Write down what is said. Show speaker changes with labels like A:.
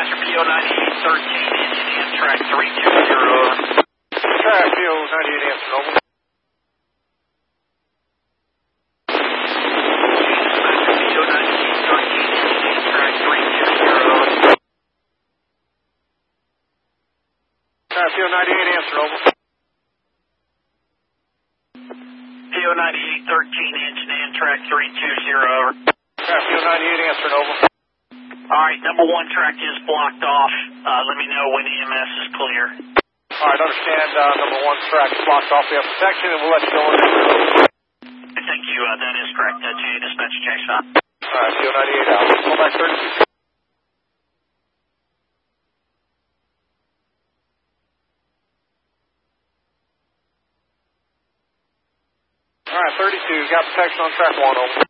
A: Roger, PO9813, engine Amtrak 320.
B: Track PO98 answer, Noble. PO98 answer, over.
A: PO9813, engine Amtrak 320.
B: PO98 answer, over.
A: Alright, number 1 track is blocked off. Let me know when EMS is clear.
B: Alright, understand, number 1 track is blocked off. We have protection, and we'll let you go in there.
A: Thank you, that is correct. GA Dispatch, Jackson.
B: Alright, PO98 out. Call back 32. Alright, 32, got protection on track 1, over.